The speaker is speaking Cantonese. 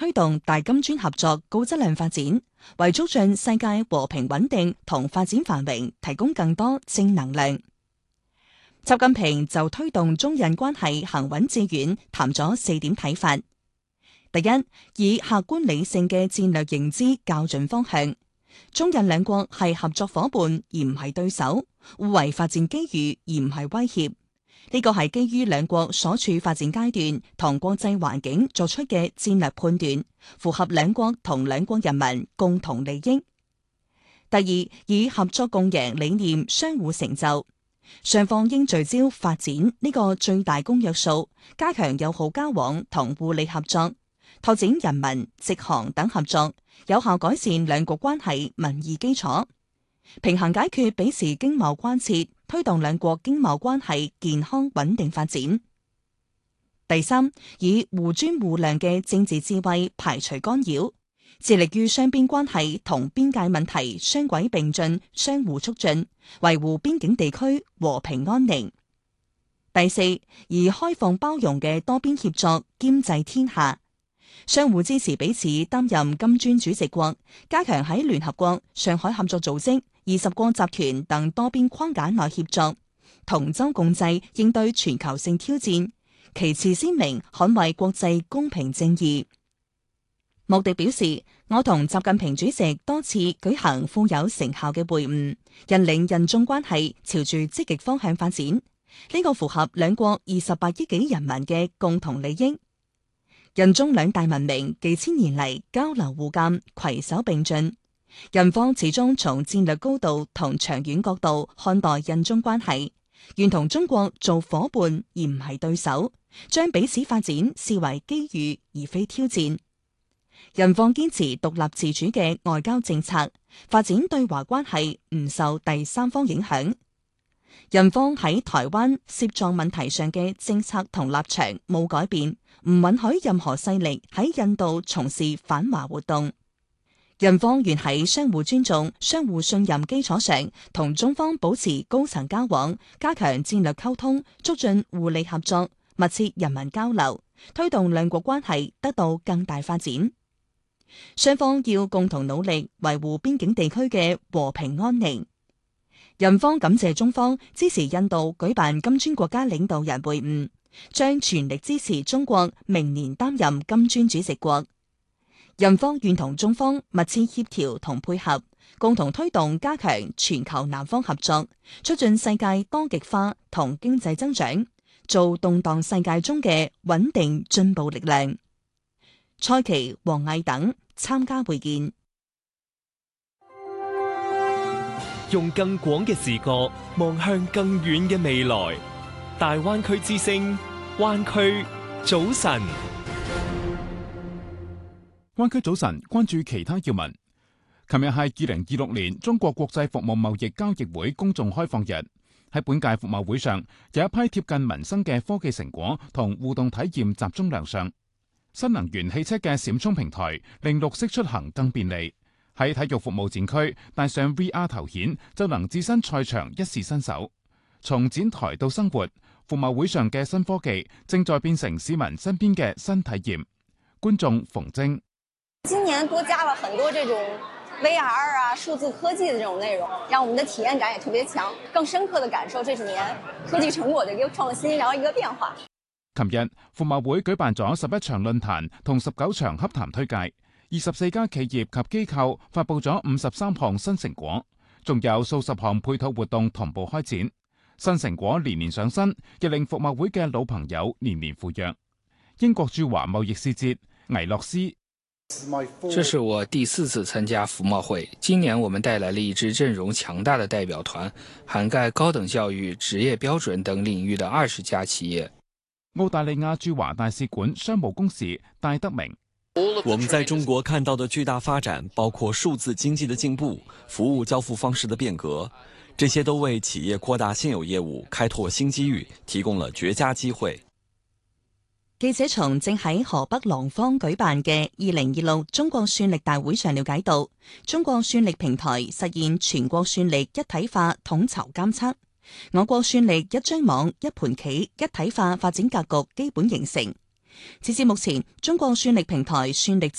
推動大金磚合作高質量發展，為促進世界和平穩定同發展繁榮提供更多正能量。習近平就推動中印關係行穩致遠談咗4點睇法。第一，以客觀理性嘅戰略認知校準方向，中印兩國係合作夥伴而唔係對手，互為發展機遇而唔係威脅。呢個係基於兩國所處發展階段同國際環境作出嘅戰略判斷，符合兩國同兩國人民共同利益。第二，以合作共贏理念相互成就，雙方應聚焦發展呢個最大公約數，加強友好交往同互利合作，拓展人民、直航等合作，有效改善兩國關係民意基礎，平衡解決彼時經貿關切，推動兩國經貿關係健康穩定發展。第三，以互尊互諒嘅政治智慧排除干擾，致力於雙邊關係同邊界問題雙軌並進、相互促進，維護邊境地區和平安寧。第四，以開放包容嘅多邊協作兼濟天下，相互支持彼此擔任金磚主席國，加強喺聯合國、上海合作組織、20國集團等多邊框架內協作，同舟共濟應對全球性挑戰，旗幟鮮明捍衛國際公平正義。莫迪表示，我同習近平主席多次舉行富有成效嘅會晤，引領印中關係朝住積極方向發展，呢個符合兩國28億幾人民嘅共同利益。印中兩大文明幾千年嚟交流互鑒、攜手並進，印方始終從戰略高度同長遠角度看待印中關係，願同中國做夥伴而唔係對手，將彼此發展視為機遇而非挑戰。印方堅持獨立自主嘅外交政策，發展對華關係唔受第三方影響。印方喺台灣涉藏問題上嘅政策同立場冇改變，唔允許任何勢力喺印度從事反華活動。印方願喺相互尊重、相互信任基礎上，同中方保持高層交往，加強戰略溝通，促進互利合作，密切人民交流，推動兩國關係得到更大發展。雙方要共同努力維護邊境地區嘅和平安寧。印方感謝中方支持印度舉辦金磚國家領導人會晤，將全力支持中國明年擔任金磚主席國。印方願同中方密切協調同配合，共同推動加強全球南方合作，促進世界多極化同經濟增長，做動盪世界中嘅穩定進步力量。蔡奇、王毅等參加會見。 用更廣嘅視角望向更遠嘅未來，大灣區之聲，灣區早晨。 灣區早晨，關注其他要聞。琴日係2026年中國國際服務貿易交易會公眾開放日。喺本屆服貿會上，有一批貼近民生嘅科技成果同互動體驗集中亮相。新能源汽車嘅閃充平台令綠色出行更便利。喺體育服務展區戴上 VR 頭顯就能置身賽場一試身手。從展台到生活，服貿會上嘅新科技正在變成市民身邊嘅新體驗。觀眾馮晶： 今年多加了很多這種 VR 啊、數字科技的這種內容，讓我們的體驗感也特別強，更深刻的感受這幾年科技成果的一個創新，然後一個變化。 琴日服貿會舉辦咗11場論壇同19場洽談推介，24家企業及機構發佈咗53項新成果，仲有數十項配套活動同步開展。新成果年年上新，亦令服貿會嘅老朋友年年赴約。英國駐華貿易使節倪洛斯： 這是我第4次參加服貿會，今年我們帶來了一支陣容強大的代表團，涵蓋高等教育、職業標準等領域的20家企業。 澳大利亞駐華大使館商務公使戴德明： 我們在中國看到的巨大發展，包括數字經濟的進步、服務交付方式的變革，這些都為企業擴大現有業務、開拓新機遇提供了絕佳機會。 記者從正喺河北廊坊舉辦嘅2026中國算力大會上了解到，中國算力平台實現全國算力一體化統籌監測，我國算力一張網一盤棋一體化發展格局基本形成。截至目前，中國算力平台算力